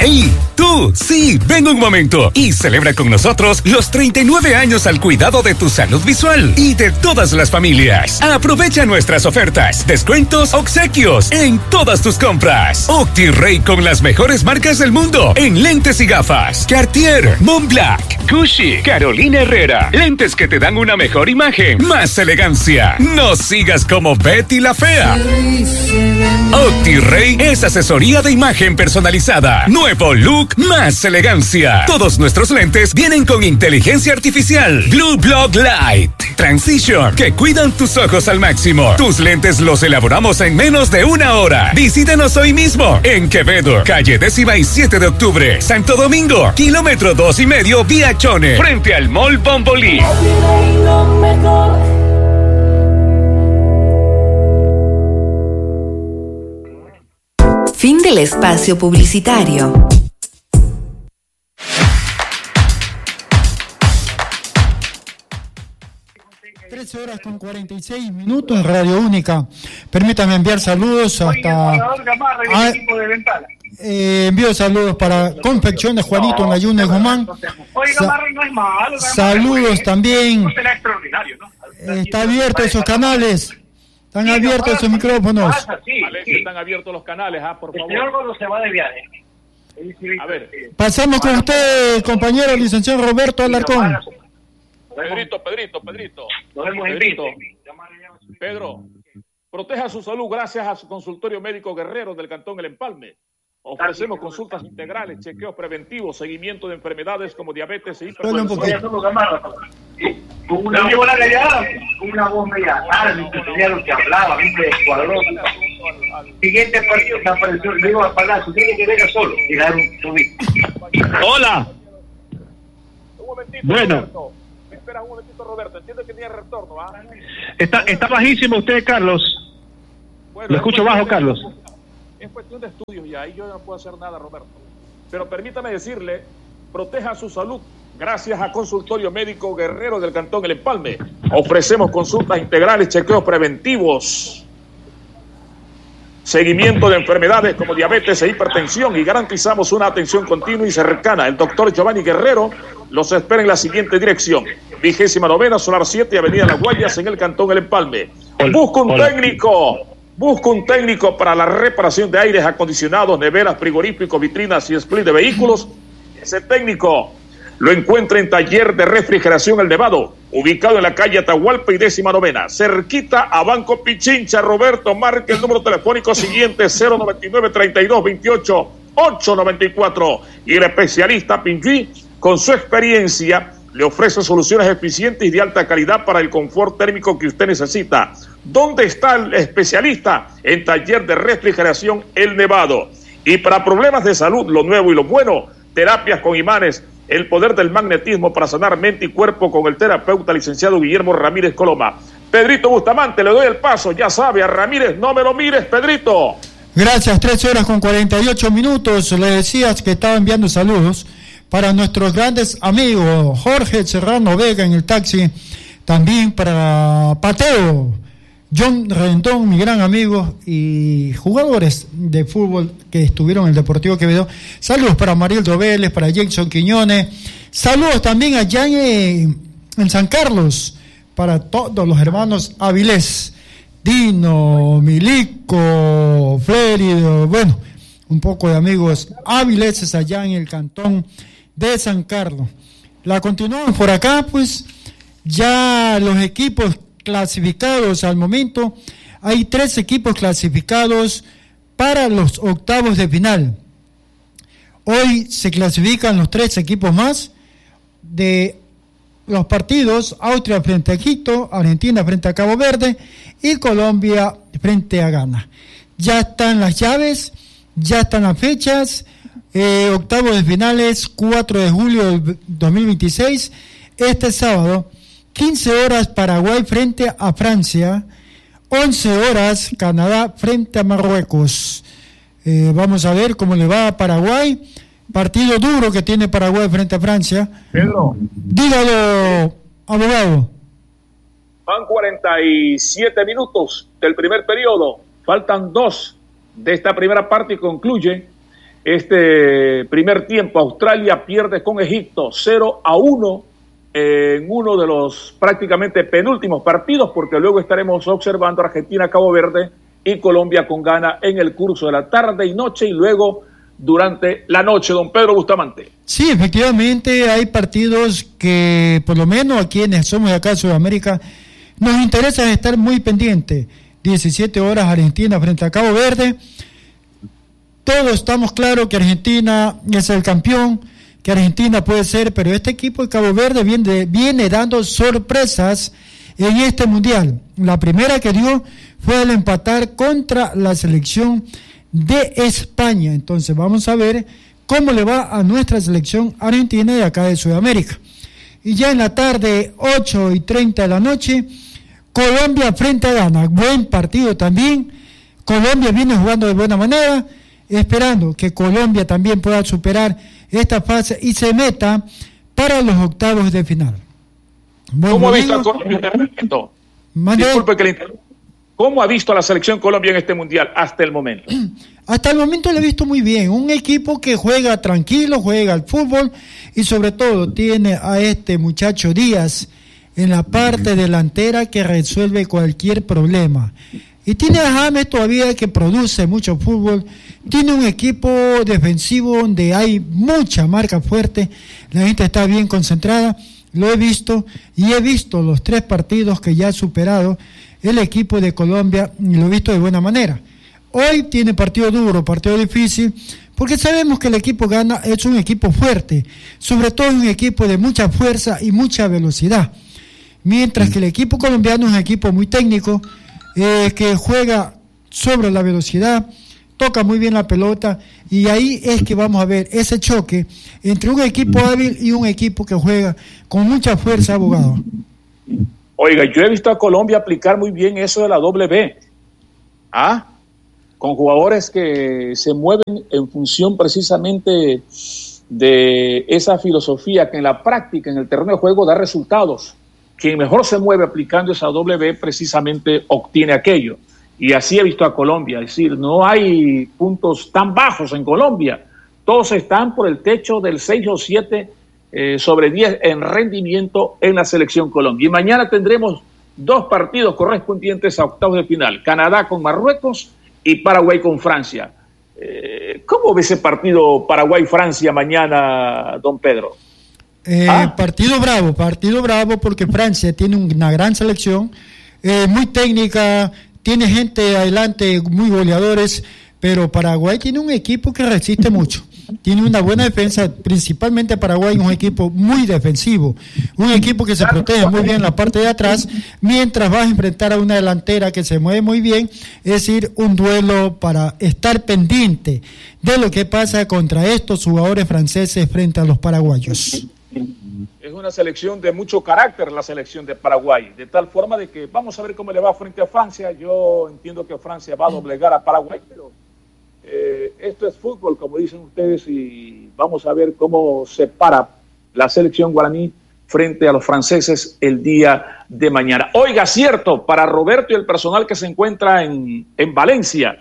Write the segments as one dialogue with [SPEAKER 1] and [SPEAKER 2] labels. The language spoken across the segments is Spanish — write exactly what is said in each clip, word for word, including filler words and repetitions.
[SPEAKER 1] ¡Hey! ¡Tú! Sí, ven un momento y celebra con nosotros los treinta y nueve años al cuidado de tu salud visual y de todas las familias. Aprovecha nuestras ofertas, descuentos, obsequios en todas tus compras. OptiRay con las mejores marcas del mundo en lentes y gafas. Cartier, Montblanc, Gucci, Carolina Herrera. Lentes que te dan una mejor imagen, más elegancia. No sigas como Betty la Fea. OptiRay es asesoría de imagen personalizada. Nuevo look, más elegancia. Todos nuestros lentes vienen con inteligencia artificial. Blue Block Light Transition, que cuidan tus ojos al máximo. Tus lentes los elaboramos en menos de una hora. Visítanos hoy mismo en Quevedo, calle décima y siete de octubre, Santo Domingo, kilómetro dos y medio vía Chone, frente al Mall Bombolí.
[SPEAKER 2] Fin del espacio publicitario.
[SPEAKER 3] trece horas con cuarenta y seis minutos en Radio Única. Permítame enviar saludos hasta... a, eh, envío saludos para Confecciones Juanito en la Yune Guzmán. Sa- saludos también. Está abierto esos canales. Están abiertos esos micrófonos.
[SPEAKER 4] Están abiertos los canales, ah, por favor.
[SPEAKER 5] El señor cuando se va de viaje.
[SPEAKER 4] A ver.
[SPEAKER 3] Pasamos con usted, compañero licenciado Roberto Alarcón.
[SPEAKER 4] Pedrito, Pedrito, Pedrito.
[SPEAKER 5] Nos vemos en
[SPEAKER 4] Pedrito. Pedro, proteja su salud gracias a su consultorio médico Guerrero del Cantón El Empalme. Ofrecemos consultas integrales, chequeos preventivos, seguimiento de enfermedades como diabetes e hipertensión.
[SPEAKER 5] Con una voz allá, con una voz media tarde, tenía lo que hablaba, viste, cuadrón. Siguiente partido se apareció, le digo a Palacio, tiene que venga solo. Llegaron
[SPEAKER 4] Hola. Un momentito,
[SPEAKER 6] Bueno.
[SPEAKER 4] Roberto. Espera un momentito, Roberto. Entiendo que tiene retorno, ¿ah?
[SPEAKER 6] Está, está bajísimo usted, Carlos.
[SPEAKER 4] Bueno,
[SPEAKER 6] Lo escucho bajo, Carlos.
[SPEAKER 4] Es cuestión de estudios ya, ahí yo no puedo hacer nada, Roberto. Pero permítame decirle, proteja su salud gracias a Consultorio Médico Guerrero del Cantón El Empalme. Ofrecemos consultas integrales, chequeos preventivos, seguimiento de enfermedades como diabetes e hipertensión y garantizamos una atención continua y cercana. El doctor Giovanni Guerrero los espera en la siguiente dirección: vigésima novena, Solar siete, Avenida Las Guayas, en el Cantón El Empalme. Busca un
[SPEAKER 6] Hola.
[SPEAKER 4] técnico, busca un técnico para la reparación de aires acondicionados, neveras, frigoríficos, vitrinas y split de vehículos. Ese técnico lo encuentra en Taller de Refrigeración El Nevado, ubicado en la calle Atahualpa y décima novena, cerquita a Banco Pichincha. Roberto, marque el número telefónico siguiente: cero noventa y nueve, treinta y dos, veintiocho, ochocientos noventa y cuatro. Y el especialista Pinjuí, con su experiencia, le ofrece soluciones eficientes y de alta calidad para el confort térmico que usted necesita. ¿Dónde está el especialista? En Taller de Refrigeración El Nevado. Y para problemas de salud, lo nuevo y lo bueno, terapias con imanes, el poder del magnetismo para sanar mente y cuerpo con el terapeuta licenciado Guillermo Ramírez Coloma. Pedrito Bustamante, le doy el paso, ya sabe, a Ramírez, no me lo mires, Pedrito.
[SPEAKER 3] Gracias, trece horas con cuarenta y ocho minutos. Le decías que estaba enviando saludos para nuestros grandes amigos, Jorge Serrano Vega en el taxi, también para Pateo, John Rendón, mi gran amigo, y jugadores de fútbol que estuvieron en el Deportivo Quevedo. Saludos para Marieldo Vélez, para Jackson Quiñones. Saludos también a Jan en San Carlos, para todos los hermanos Avilés, Dino, Milico, Flérido, bueno, un poco de amigos avileses allá en el cantón de San Carlos. La continuamos por acá, pues ya los equipos clasificados al momento, hay tres equipos clasificados para los octavos de final. Hoy se clasifican los tres equipos más de los partidos: Austria frente a Egipto, Argentina frente a Cabo Verde y Colombia frente a Ghana. Ya están las llaves, ya están las fechas. Eh, octavos de finales, cuatro de julio del dos mil veintiséis, este sábado, quince horas Paraguay frente a Francia, once horas Canadá frente a Marruecos. Eh, vamos a ver cómo le va a Paraguay, partido duro que tiene Paraguay frente a Francia.
[SPEAKER 4] Pedro.
[SPEAKER 3] Dígalo, abogado.
[SPEAKER 4] Van cuarenta y siete minutos del primer periodo, faltan dos de esta primera parte y concluye Este primer tiempo, Australia pierde con Egipto cero a uno en uno de los prácticamente penúltimos partidos, porque luego estaremos observando Argentina, Cabo Verde y Colombia con Ghana en el curso de la tarde y noche, y luego durante la noche. Don Pedro Bustamante.
[SPEAKER 3] Sí, efectivamente hay partidos que por lo menos a quienes somos de acá de Sudamérica nos interesa estar muy pendientes. diecisiete horas Argentina frente a Cabo Verde. Todos estamos claros que Argentina es el campeón, que Argentina puede ser, pero este equipo de Cabo Verde viene, viene dando sorpresas en este mundial. La primera que dio fue el empatar contra la selección de España. Entonces vamos a ver cómo le va a nuestra selección argentina de acá de Sudamérica. Y ya en la tarde, ocho y treinta de la noche, Colombia frente a Ghana. Buen partido también. Colombia viene jugando de buena manera, esperando que Colombia también pueda superar esta fase y se meta para los octavos de final. Buen
[SPEAKER 4] ¿Cómo ha
[SPEAKER 3] domingo.
[SPEAKER 4] visto a Colombia en este momento?
[SPEAKER 3] Mande.
[SPEAKER 4] Disculpe que le interrumpa. ¿Cómo ha visto a la selección Colombia en este mundial hasta el momento?
[SPEAKER 3] Hasta el momento lo he visto muy bien. Un equipo que juega tranquilo, juega al fútbol y sobre todo tiene a este muchacho Díaz en la parte delantera que resuelve cualquier problema. Y tiene a James todavía que produce mucho fútbol. Tiene un equipo defensivo donde hay mucha marca fuerte. La gente está bien concentrada. Lo he visto y he visto los tres partidos que ya ha superado el equipo de Colombia y lo he visto de buena manera. Hoy tiene partido duro, partido difícil, porque sabemos que el equipo Ghana es un equipo fuerte, sobre todo un equipo de mucha fuerza y mucha velocidad. Mientras que el equipo colombiano es un equipo muy técnico, eh, que juega sobre la velocidad, toca muy bien la pelota, y ahí es que vamos a ver ese choque entre un equipo hábil y un equipo que juega con mucha fuerza, abogado.
[SPEAKER 4] Oiga, yo he visto a Colombia aplicar muy bien eso de la doble B. ¿Ah? Con jugadores que se mueven en función precisamente de esa filosofía que en la práctica, en el terreno de juego, da resultados. Quien mejor se mueve aplicando esa doble B precisamente obtiene aquello. Y así he visto a Colombia. Es decir, no hay puntos tan bajos en Colombia. Todos están por el techo del seis o siete eh, sobre diez en rendimiento en la selección Colombia. Y mañana tendremos dos partidos correspondientes a octavos de final. Canadá con Marruecos y Paraguay con Francia. Eh, ¿Cómo ve ese partido Paraguay-Francia mañana, don Pedro?
[SPEAKER 3] Eh, ¿Ah? Partido bravo, partido bravo porque Francia tiene una gran selección, eh, muy técnica, tiene gente adelante, muy goleadores, pero Paraguay tiene un equipo que resiste mucho, tiene una buena defensa, principalmente Paraguay es un equipo muy defensivo, un equipo que se protege muy bien en la parte de atrás, mientras vas a enfrentar a una delantera que se mueve muy bien, es decir, un duelo para estar pendiente de lo que pasa contra estos jugadores franceses frente a los paraguayos.
[SPEAKER 4] Es una selección de mucho carácter, la selección de Paraguay, de tal forma de que vamos a ver cómo le va frente a Francia. Yo entiendo que Francia va a doblegar a Paraguay, pero eh, esto es fútbol, como dicen ustedes, y vamos a ver cómo se para la selección guaraní frente a los franceses el día de mañana. Oiga, cierto, para Roberto y el personal que se encuentra en, en Valencia,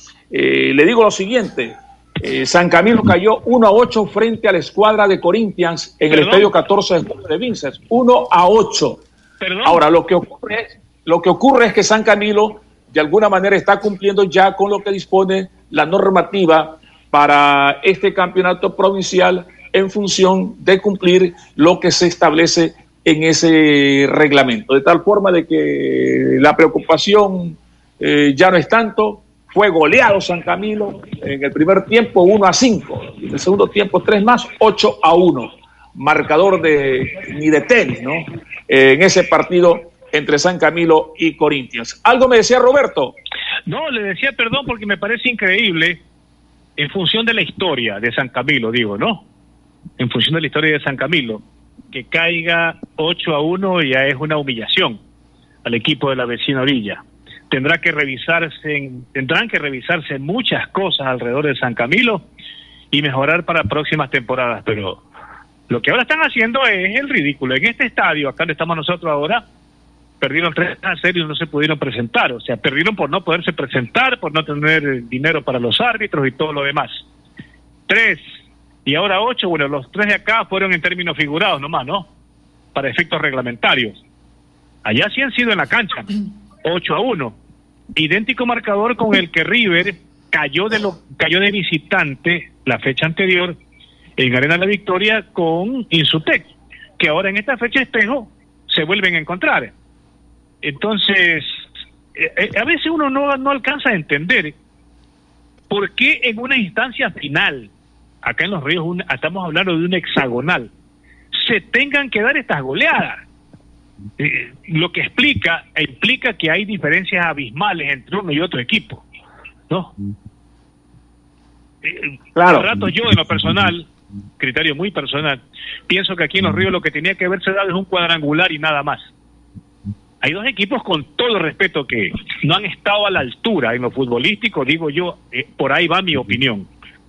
[SPEAKER 4] eh, le digo lo siguiente. Eh, San Camilo cayó uno a ocho frente a la escuadra de Corinthians en ¿Perdón? el estadio catorce de julio de Vinces, uno a ocho. ¿Perdón? Ahora, lo que ocurre es, lo que ocurre es que San Camilo de alguna manera está cumpliendo ya con lo que dispone la normativa para este campeonato provincial en función de cumplir lo que se establece en ese reglamento, de tal forma de que la preocupación eh, ya no es tanto. Fue goleado San Camilo en el primer tiempo uno a cinco, en el segundo tiempo tres más, ocho a uno. Marcador de ni de tenis, ¿no? Eh, en ese partido entre San Camilo y Corinthians. ¿Algo me decía Roberto?
[SPEAKER 6] No, le decía perdón porque me parece increíble en función de la historia de San Camilo, digo, ¿no? En función de la historia de San Camilo, que caiga ocho a uno ya es una humillación al equipo de la vecina orilla. Tendrá que revisarse, tendrán que revisarse muchas cosas alrededor de San Camilo y mejorar para próximas temporadas, pero lo que ahora están haciendo es el ridículo. En este estadio, acá donde estamos nosotros ahora, perdieron tres a cero y no se pudieron presentar, o sea, perdieron por no poderse presentar, por no tener dinero para los árbitros y todo lo demás. tres y ahora ocho. Bueno, los tres de acá fueron en términos figurados nomás, ¿no? Para efectos reglamentarios. Allá sí han sido en la cancha, ocho a uno. Idéntico marcador con el que River cayó de lo cayó de visitante la fecha anterior en Arena La Victoria con Insutec, que ahora en esta fecha espejo se vuelven a encontrar. Entonces, eh, a veces uno no, no alcanza a entender por qué en una instancia final, acá en Los Ríos un, estamos hablando de un hexagonal, se tengan que dar estas goleadas. Eh, lo que explica e implica que hay diferencias abismales entre uno y otro equipo, ¿no? Eh, claro. Al rato yo, en lo personal, criterio muy personal, pienso que aquí en Los Ríos lo que tenía que haberse dado es un cuadrangular y nada más. Hay dos equipos, con todo respeto, que no han estado a la altura en lo futbolístico, digo yo, eh, por ahí va mi opinión.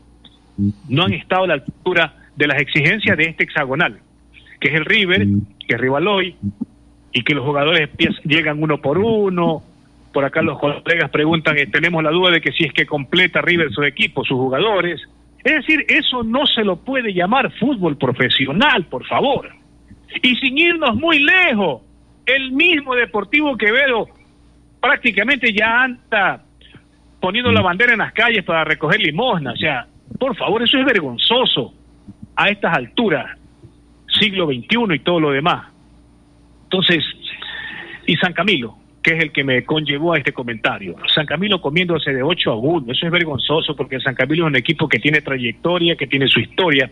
[SPEAKER 6] No han estado a la altura de las exigencias de este hexagonal, que es el River, que es rival hoy, y que los jugadores llegan uno por uno. Por acá los colegas preguntan, eh, tenemos la duda de que si es que completa River su equipo, sus jugadores. Es decir, eso no se lo puede llamar fútbol profesional, por favor. Y sin irnos muy lejos, el mismo Deportivo Quevedo prácticamente ya anda poniendo la bandera en las calles para recoger limosna. O sea, por favor, eso es vergonzoso a estas alturas, siglo veintiuno y todo lo demás. Entonces, y San Camilo, que es el que me conllevó a este comentario. San Camilo comiéndose de ocho a uno, eso es vergonzoso, porque San Camilo es un equipo que tiene trayectoria, que tiene su historia,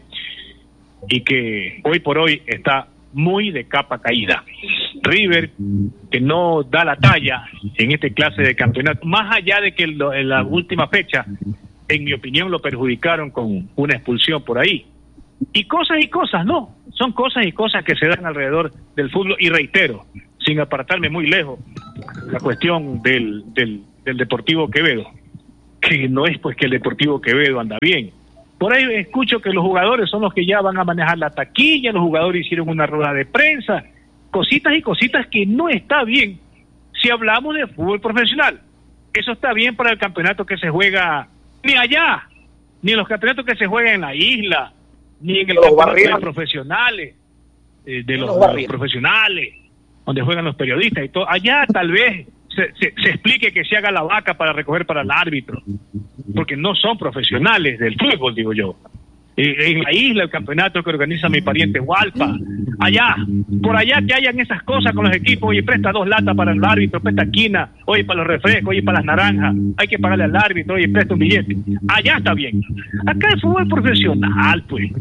[SPEAKER 6] y que hoy por hoy está muy de capa caída. River, que no da la talla en este clase de campeonato, más allá de que en la última fecha, en mi opinión, lo perjudicaron con una expulsión por ahí. Y cosas y cosas, no, son cosas y cosas que se dan alrededor del fútbol, y reitero, sin apartarme muy lejos, la cuestión del, del, del Deportivo Quevedo, que no es pues que el Deportivo Quevedo anda bien. Por ahí escucho que los jugadores son los que ya van a manejar la taquilla, los jugadores hicieron una rueda de prensa, cositas y cositas que no está bien si hablamos de fútbol profesional. Eso está bien para el campeonato que se juega ni allá, ni en los campeonatos que se juegan en la isla, ni en el
[SPEAKER 7] los
[SPEAKER 6] campeonato
[SPEAKER 7] barriales.
[SPEAKER 6] de profesionales, eh, de los, los, de los profesionales, donde juegan los periodistas y todo. Allá tal vez se, se, se explique que se haga la vaca para recoger para el árbitro, porque no son profesionales del fútbol, digo yo. Eh, en la isla, el campeonato que organiza mi pariente Hualpa, allá, por allá que hayan esas cosas con los equipos. Oye, presta dos latas para el árbitro, presta quina, oye, para los refrescos, oye, para las naranjas, hay que pagarle al árbitro, oye, presta un billete. Allá está bien. Acá el fútbol profesional, pues.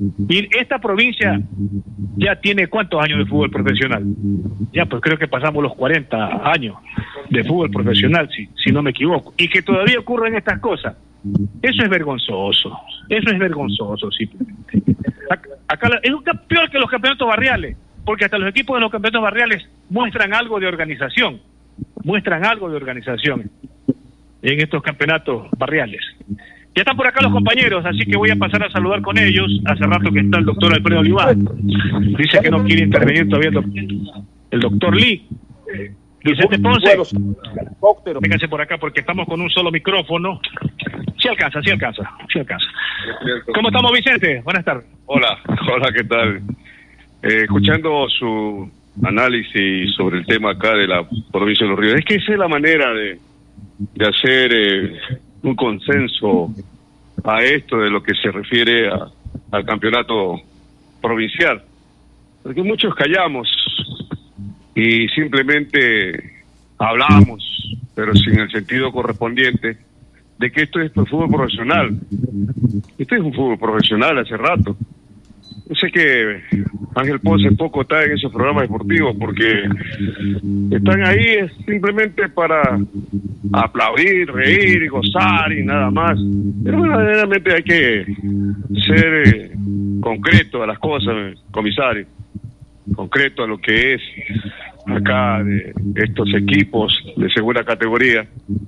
[SPEAKER 6] Y esta provincia ya tiene ¿cuántos años de fútbol profesional? Ya, pues creo que pasamos los cuarenta años de fútbol profesional, si, si no me equivoco. Y que todavía ocurren estas cosas. Eso es vergonzoso, eso es vergonzoso, simplemente. Acá, acá es peor que los campeonatos barriales, porque hasta los equipos de los campeonatos barriales muestran algo de organización, muestran algo de organización en estos campeonatos barriales. Ya están por acá los compañeros, así que voy a pasar a saludar con ellos. Hace rato que está el doctor Alfredo Olivar, dice que no quiere intervenir todavía el doctor Lee. Vicente Ponce, véngase por acá porque estamos con un solo micrófono. Sí alcanza, sí alcanza, sí alcanza. ¿Cómo estamos, Vicente? Buenas tardes.
[SPEAKER 8] Hola, hola, ¿qué tal? Eh, escuchando su análisis sobre el tema acá de la provincia de Los Ríos, es que esa es la manera de, de hacer eh, un consenso a esto de lo que se refiere a, al campeonato provincial. Porque muchos callamos y simplemente hablamos, pero sin el sentido correspondiente, de que esto es fútbol profesional. Esto es un fútbol profesional hace rato. Yo sé que Ángel Ponce poco está en esos programas deportivos porque están ahí simplemente para aplaudir, reír, gozar y nada más. Pero verdaderamente hay que ser eh, concreto a las cosas, comisario. Concreto a lo que es acá de estos equipos de segunda categoría,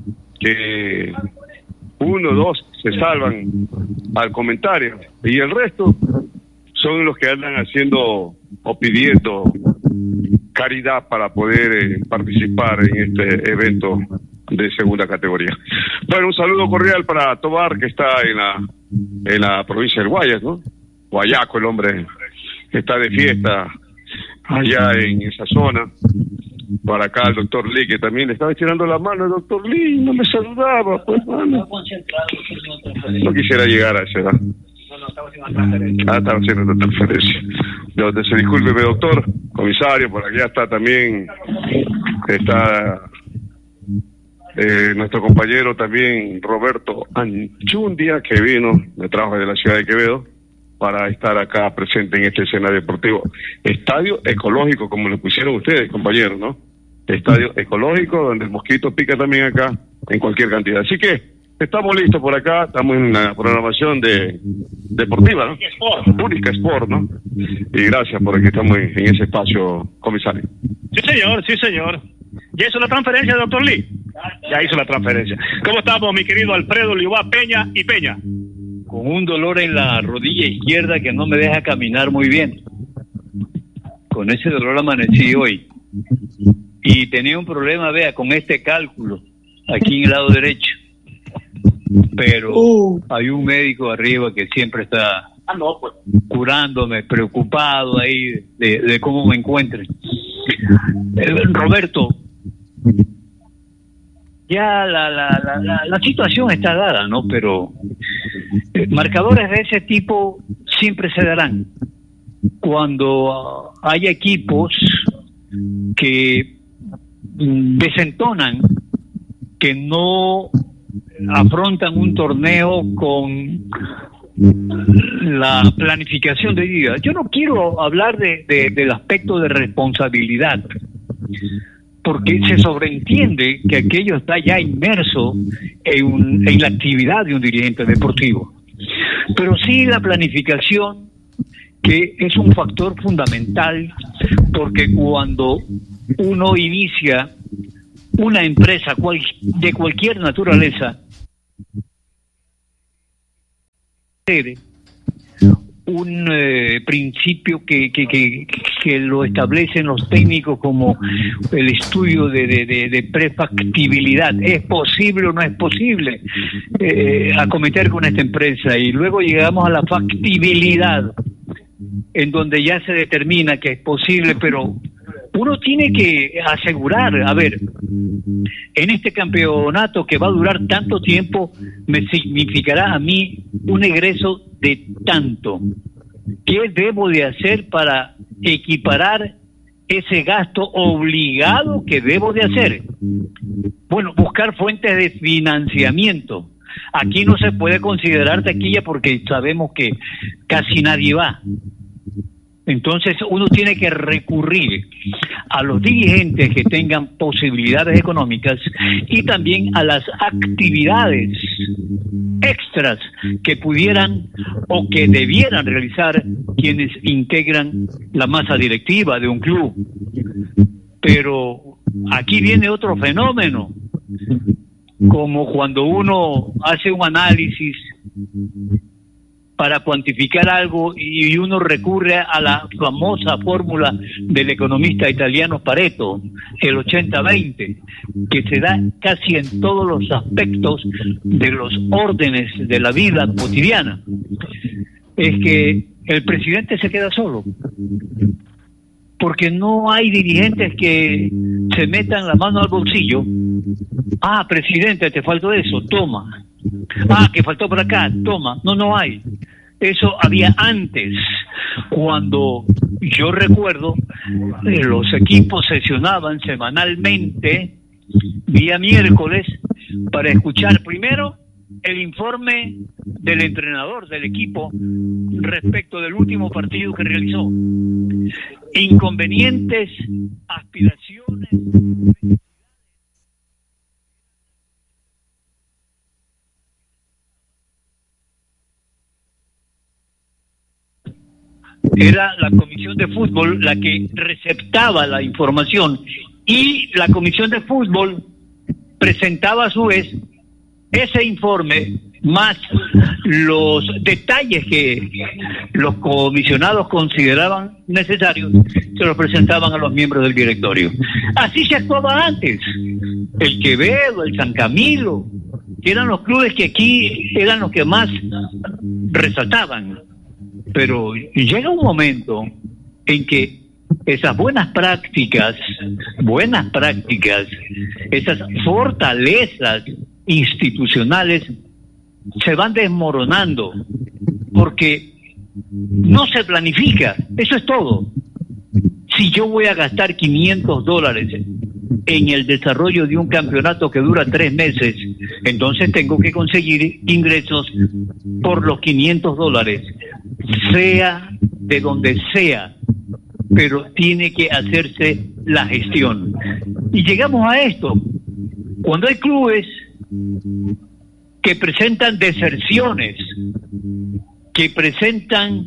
[SPEAKER 8] que uno o dos se salvan al comentario y el resto son los que andan haciendo o pidiendo caridad para poder eh, participar en este evento de segunda categoría. Bueno, un saludo cordial para Tobar, que está en la en la provincia del Guayas, ¿no? Guayaco, el hombre está de fiesta allá en esa zona. Para acá el doctor Lee, que también le estaba estirando la mano, el doctor Lee no me saludaba, pues, mano. No quisiera llegar a esa edad. Ah, estaba haciendo una transferencia. Yo, se discúlpeme, doctor, comisario, por allá está también, está eh, nuestro compañero también, Roberto Anchundia, que vino de trabajo de la ciudad de Quevedo, para estar acá presente en este escenario deportivo. Estadio ecológico, como lo pusieron ustedes, compañeros, ¿no? Estadio ecológico, donde el mosquito pica también acá, en cualquier cantidad. Así que estamos listos por acá, estamos en una programación de deportiva, ¿no? Sport. Única Sport, ¿no? Y gracias por que estamos en, en ese espacio, comisario.
[SPEAKER 6] Sí, señor, sí, señor. ¿Ya hizo la transferencia, doctor Lee? Ya hizo la transferencia. ¿Cómo estamos, mi querido Alfredo Liuá Peña y Peña?
[SPEAKER 7] Con un dolor en la rodilla izquierda que no me deja caminar muy bien. Con ese dolor amanecí hoy. Y tenía un problema, vea, con este cálculo, aquí en el lado derecho. Pero uh. hay un médico arriba que siempre está ah, no, pues. curándome, preocupado ahí de, de cómo me encuentren. Eh, Roberto, ya la, la, la, la, la situación está dada, ¿no? Pero eh, marcadores de ese tipo siempre se darán. Cuando hay equipos que desentonan, que no afrontan un torneo con la planificación de vida. Yo no quiero hablar de, de, del aspecto de responsabilidad, porque se sobreentiende que aquello está ya inmerso en, un, en la actividad de un dirigente deportivo. Pero sí la planificación, que es un factor fundamental, porque cuando uno inicia una empresa cual, de cualquier naturaleza, un eh, principio que, que, que, que lo establecen los técnicos como el estudio de, de, de, de prefactibilidad. ¿Es posible o no es posible eh, acometer con esta empresa? Y luego llegamos a la factibilidad, en donde ya se determina que es posible, pero uno tiene que asegurar, a ver, en este campeonato que va a durar tanto tiempo, me significará a mí un egreso de tanto. ¿Qué debo de hacer para equiparar ese gasto obligado que debo de hacer? Bueno, buscar fuentes de financiamiento. Aquí no se puede considerar taquilla porque sabemos que casi nadie va. Entonces uno tiene que recurrir a los dirigentes que tengan posibilidades económicas y también a las actividades extras que pudieran o que debieran realizar quienes integran la masa directiva de un club. Pero aquí viene otro fenómeno, como cuando uno hace un análisis para cuantificar algo y uno recurre a la famosa fórmula del economista italiano Pareto, el ochenta veinte, que se da casi en todos los aspectos de los órdenes de la vida cotidiana. Es que el presidente se queda solo, porque no hay dirigentes que se metan la mano al bolsillo. Ah, presidente, te faltó eso, toma. Ah, que faltó por acá, toma. No, no hay. Eso había antes, cuando yo recuerdo, eh, los equipos sesionaban semanalmente, día miércoles, para escuchar primero el informe del entrenador del equipo respecto del último partido que realizó. Inconvenientes, aspiraciones. Era la comisión de fútbol la que receptaba la información y la comisión de fútbol presentaba a su vez ese informe más los detalles que los comisionados consideraban necesarios, se los presentaban a los miembros del directorio. Así se actuaba antes. El Quevedo, el San Camilo, que eran los clubes que aquí eran los que más resaltaban. Pero llega un momento en que esas buenas prácticas, buenas prácticas, esas fortalezas institucionales se van desmoronando porque no se planifica. Eso es todo. Si yo voy a gastar quinientos dólares en el desarrollo de un campeonato que dura tres meses, entonces tengo que conseguir ingresos por los quinientos dólares, sea de donde sea, pero tiene que hacerse la gestión. Y llegamos a esto. Cuando hay clubes que presentan deserciones, que presentan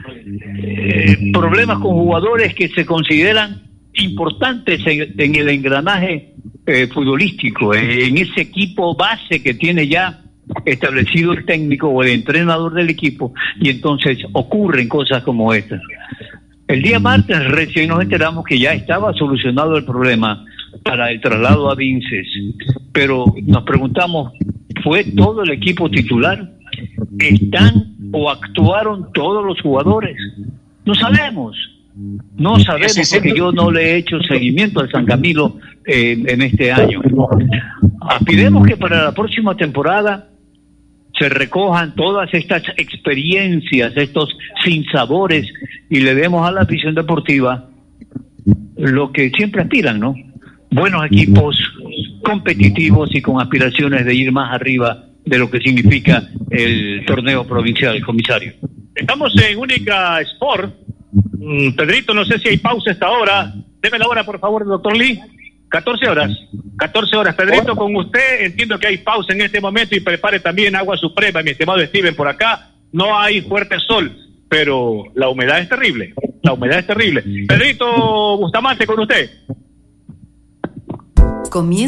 [SPEAKER 7] eh, problemas con jugadores que se consideran importantes en, en el engranaje eh, futbolístico, eh, en ese equipo base que tiene ya establecido el técnico o el entrenador del equipo, y entonces ocurren cosas como estas. El día martes recién nos enteramos que ya estaba solucionado el problema para el traslado a Vinces, pero nos preguntamos, ¿fue todo el equipo titular? ¿Están o actuaron todos los jugadores? No sabemos, no sabemos porque yo no le he hecho seguimiento al San Camilo eh, en este año. Aspiremos que para la próxima temporada se recojan todas estas experiencias, estos sinsabores, y le demos a la afición deportiva lo que siempre aspiran, ¿no? Buenos equipos competitivos y con aspiraciones de ir más arriba de lo que significa el torneo provincial, comisario.
[SPEAKER 6] Estamos en Única Sport. Mm, Pedrito, no sé si hay pausa a esta hora. Deme la hora, por favor, doctor Lee. catorce horas. catorce horas. Pedrito, con usted. Entiendo que hay pausa en este momento y prepare también agua suprema, mi estimado Steven, por acá. No hay fuerte sol, pero la humedad es terrible. La humedad es terrible. Pedrito Bustamante, con usted.
[SPEAKER 2] Comienza